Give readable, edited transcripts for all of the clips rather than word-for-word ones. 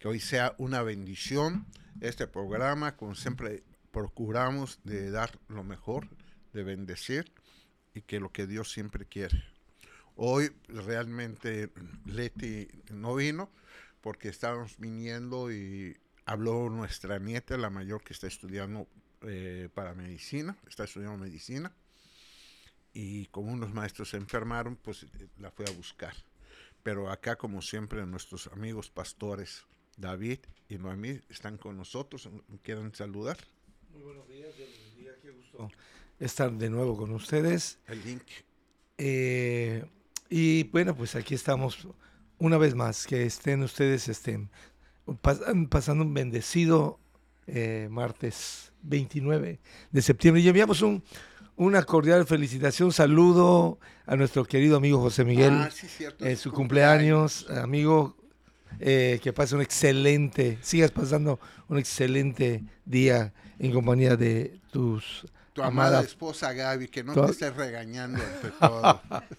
que hoy sea una bendición este programa, como siempre procuramos de dar lo mejor, de bendecir y que lo que Dios siempre quiere. Hoy realmente Leti no vino porque estábamos viniendo y habló nuestra nieta, la mayor que está estudiando para medicina, está estudiando medicina y como unos maestros se enfermaron, pues la fui a buscar. Pero acá, como siempre, nuestros amigos pastores David y Noemí están con nosotros. ¿Quieren saludar? Muy buenos días, Dios les bendiga, qué gusto estar de nuevo con ustedes. El link. Eh, y bueno, pues aquí estamos una vez más, que estén pasando un bendecido martes 29 de septiembre. Y enviamos una cordial felicitación, saludo a nuestro querido amigo José Ah, Miguel, sí, cierto, es su su cumpleaños, cumpleaños. amigo. Que pase un excelente, sigas pasando un excelente día en compañía de tus Tu amada amadas. esposa Gaby, que no te tu- esté regañando ante todo.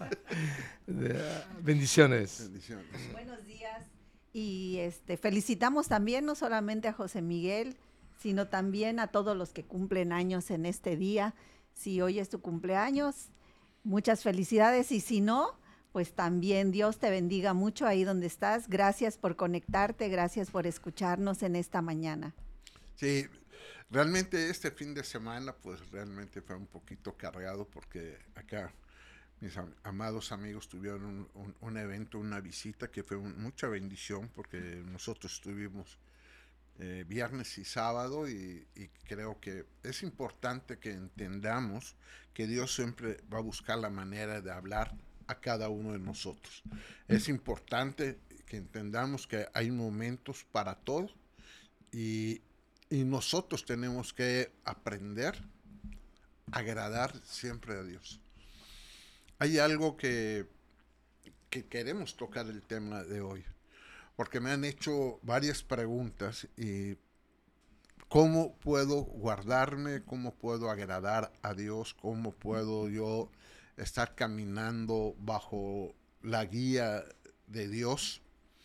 Bendiciones. Bendiciones. Buenos días. Y felicitamos también no solamente a José Miguel, sino también a todos los que cumplen años en este día. Si hoy es tu cumpleaños, muchas felicidades. Y si no, pues también Dios te bendiga mucho ahí donde estás. Gracias por conectarte, gracias por escucharnos en esta mañana. Sí, realmente este fin de semana, pues realmente fue un poquito cargado porque acá mis amados amigos tuvieron un evento, una visita que fue mucha bendición porque nosotros estuvimos viernes y sábado y creo que es importante que entendamos que Dios siempre va a buscar la manera de hablar a cada uno de nosotros. Es importante que entendamos que hay momentos para todo y, y nosotros tenemos que aprender a agradar siempre a Dios. Hay algo que queremos tocar el tema de hoy, porque me han hecho varias preguntas y cómo puedo guardarme, cómo puedo agradar a Dios, cómo puedo yo estar caminando bajo la guía de Dios.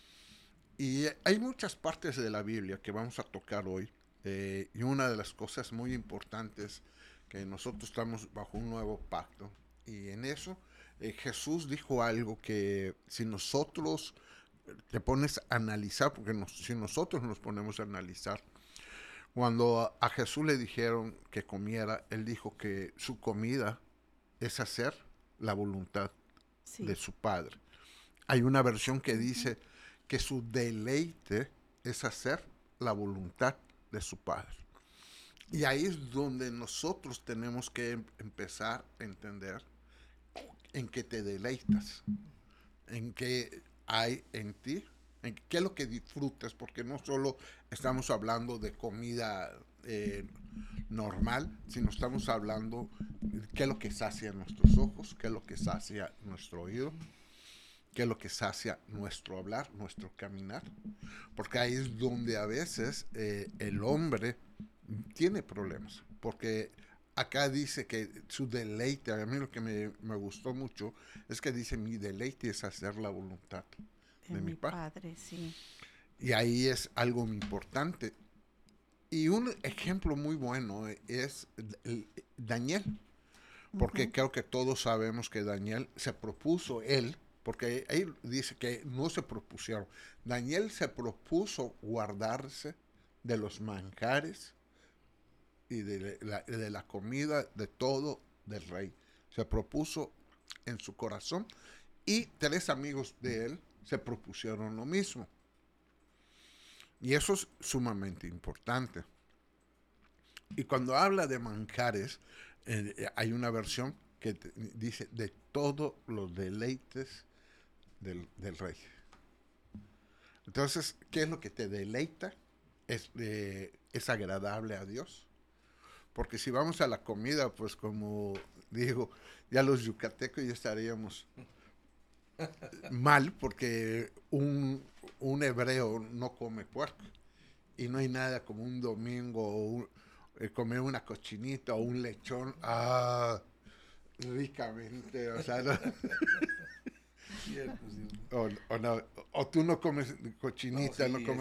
Y hay muchas partes de la Biblia que vamos a tocar hoy. Y una de las cosas muy importantes que nosotros estamos bajo un nuevo pacto. Y en eso Jesús dijo algo que si nosotros te pones a analizar, porque si nosotros nos ponemos a analizar, cuando a Jesús le dijeron que comiera, él dijo que su comida es hacer la voluntad de Sí. su Padre. Hay una versión que Ujú. dice que su deleite es hacer la voluntad de su Padre. Y ahí es donde nosotros tenemos que empezar a entender en qué te deleitas, en qué hay en ti, en qué es lo que disfrutas, porque no solo estamos hablando de comida normal, sino estamos hablando de qué es lo que sacia nuestros ojos, qué es lo que sacia nuestro oído, qué es lo que sacia nuestro hablar, nuestro caminar, porque ahí es donde a veces el hombre tiene problemas, porque acá dice que su deleite, a mí lo que me gustó mucho es que dice mi deleite es hacer la voluntad De de mi mi padre. padre, sí. Y ahí es algo muy importante. Y un ejemplo muy bueno es Daniel, porque Ujú. creo que todos sabemos que Daniel se propuso él, porque él dice que no se propusieron. Daniel se propuso guardarse de los manjares y de la comida de todo del rey. Se propuso en su corazón y tres amigos de él se propusieron lo mismo. Y eso es sumamente importante. Y cuando habla de manjares, hay una versión que dice de todos los deleites del rey. Entonces, ¿qué es lo que te deleita? Es agradable a Dios. Porque si vamos a la comida, pues como digo, ya los yucatecos ya estaríamos mal porque un hebreo no come puerco. Y no hay nada como un domingo comer una cochinita o un lechón. Ricamente, o sea, no, Cierto, cierto. o no, o tú no comes No, cochinita, no sí, comes